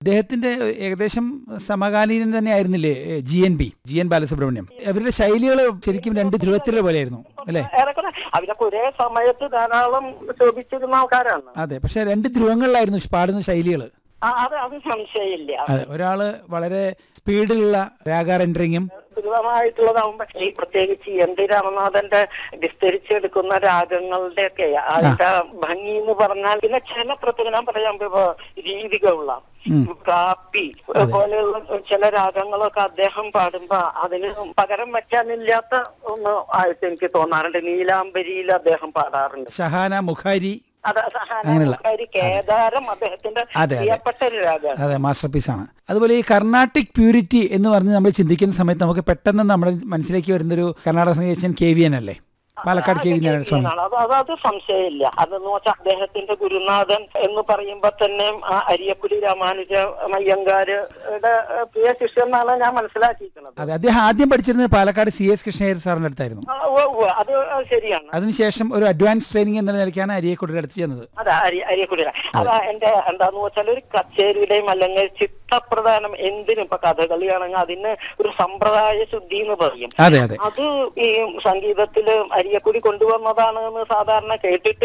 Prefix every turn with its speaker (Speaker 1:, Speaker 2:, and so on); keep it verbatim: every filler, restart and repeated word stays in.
Speaker 1: അദ്ദേഹത്തിന്റെ ഏകദേശം സമകാലീനം തന്നെ ആയിരുന്നില്ലേ G N B G N Balasubrahmanyam? അവരുടെ ശൈലികൾ ശരിക്കും രണ്ട് ധ്രുവത്തിലെ പോലെയായിരുന്നു അല്ലേ?
Speaker 2: അവരൊക്കെ ഒരേ സമയത്ത് ധാരാളം ശോഭിച്ചിരുന്ന ആൾക്കാരാണ്.
Speaker 1: അതെ, പക്ഷെ രണ്ട് ധ്രുവങ്ങളിലായിരുന്നു പാടുന്ന ശൈലികൾ.
Speaker 2: അത് അത് സംശയമില്ല.
Speaker 1: അതെ, ഒരാള് വളരെ സ്പീഡിലുള്ള രാഗ റെൻഡറിങ്ങും
Speaker 2: ായിട്ടുള്ളതാവുമ്പോ ഈ പ്രത്യേകിച്ച് എൻ ടി രാമനാഥന്റെ വിസ്തരിച്ചെടുക്കുന്ന രാഗങ്ങളുടെ ഒക്കെ അതിന്റെ ഭംഗി എന്ന് പറഞ്ഞാൽ പിന്നെ ചില പ്രത്യേക ഞാൻ പറയാൻ രീതികളുള്ള കാപ്പി പോലെയുള്ള ചില രാഗങ്ങളൊക്കെ അദ്ദേഹം പാടുമ്പോ അതിന് പകരം വെക്കാനില്ലാത്ത ഒന്ന് ആയിട്ട് എനിക്ക് തോന്നാറുണ്ട്. നീലാംബരിയിൽ അദ്ദേഹം പാടാറുണ്ട്.
Speaker 1: ഷഹാന മുഖാരി,
Speaker 2: കേദാരം അദ്ദേഹത്തിന്റെ പ്രിയപ്പെട്ട ഒരു രാഗമാണ്.
Speaker 1: അതെ, മാസ്റ്റർ പീസാണ്. അതുപോലെ ഈ കർണാട്ടിക് പ്യൂരിറ്റി എന്ന് പറഞ്ഞ് നമ്മൾ ചിന്തിക്കുന്ന സമയത്ത് നമുക്ക് പെട്ടെന്ന് നമ്മുടെ മനസ്സിലേക്ക് വരുന്നൊരു കർണാടക സംഗീതജ്ഞൻ കെ വി എൻ അല്ലേ, പാലക്കാട് കെ വി സ്വാമി.
Speaker 2: അത് സംശയമില്ല. അതെന്ന് വെച്ചാൽ അദ്ദേഹത്തിന്റെ ഗുരുനാഥൻ എന്ന് പറയുമ്പോ തന്നെ അരിയക്കുടി രാമാനുജ അയ്യങ്കാരുടെ പ്രിയ ശിഷ്യൻ എന്നാണ് ഞാൻ മനസ്സിലാക്കിയിരിക്കുന്നത്.
Speaker 1: അതെ, അദ്ദേഹം ആദ്യം പഠിച്ചിരുന്നത് പാലക്കാട് സി എസ് കൃഷ്ണയ്യർ സാറിന്റെ അടുത്തായിരുന്നു.
Speaker 2: അത് ശരിയാണ്.
Speaker 1: അതിനുശേഷം ഒരു അഡ്വാൻസ് ട്രെയിനിങ് എന്ന നിലയ്ക്കാണ് അരിയക്കുടിയുടെ അടുത്ത് ചെന്നത്.
Speaker 2: അതെ, അരിയക്കുടി. അതാ എന്റെ എന്താന്ന് വെച്ചാൽ ഒരു കച്ചേരിയുടെയും അല്ലെങ്കിൽ ചിത്രപ്രധാനം എന്തിനും ഇപ്പൊ കഥകളിയാണെങ്കിൽ അതിന് ഒരു സമ്പ്രദായ ശുദ്ധി എന്ന് പറയും.
Speaker 1: അതെ അതെ,
Speaker 2: അത് ഈ സംഗീതത്തില് അരിയക്കുടി കൊണ്ടുവന്നതാണ് എന്ന് സാധാരണ കേട്ടിട്ട്